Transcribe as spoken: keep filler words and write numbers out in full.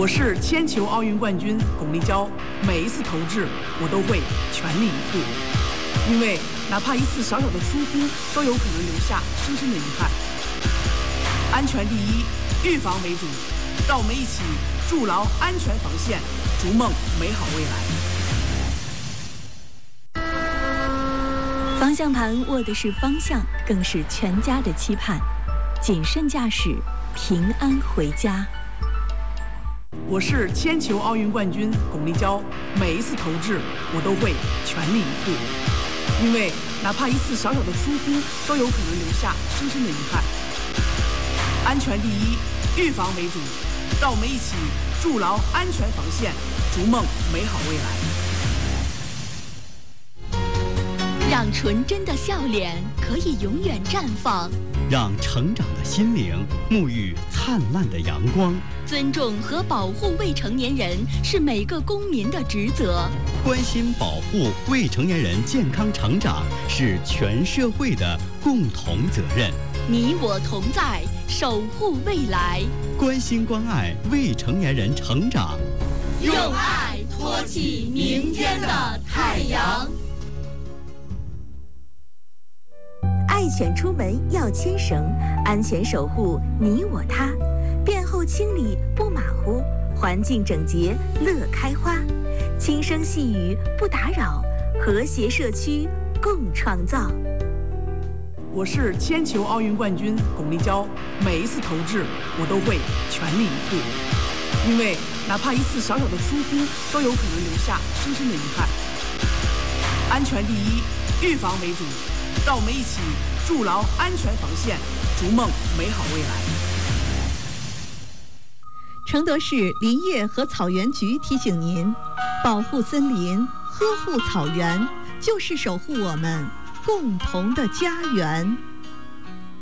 我是铅球奥运冠军巩立姣，每一次投掷我都会全力以赴，因为哪怕一次小小的疏忽，都有可能留下深深的遗憾。安全第一，预防为主，让我们一起筑牢安全防线，逐梦美好未来。 方向盘握的是方向，更是全家的期盼。谨慎驾驶，平安回家。 我是铅球奥运冠军巩立姣，每一次投掷我都会全力以赴，因为哪怕一次小小的疏忽，都有可能留下深深的遗憾。安全第一，预防为主，让我们一起筑牢安全防线，逐梦美好未来。让纯真的笑脸可以永远绽放， 让成长的心灵沐浴灿烂的阳光。 尊重和保护未成年人是每个公民的职责， 关心保护未成年人健康成长是全社会的共同责任。 你我同在，守护未来， 关心关爱未成年人成长， 用爱托起明天的太阳。 爱犬出门要牵绳，安全守护你我他。便后清理不马虎，环境整洁乐开花。轻声细语不打扰，和谐社区共创造。 我是铅球奥运冠军巩立姣，每一次投掷我都会全力以赴，因为哪怕一次小小的疏忽，都有可能留下深深的遗憾。安全第一，预防为主，让我们一起筑牢安全防线，逐梦美好未来。 承德市林业和草原局提醒您，保护森林，呵护草原，就是守护我们共同的家园。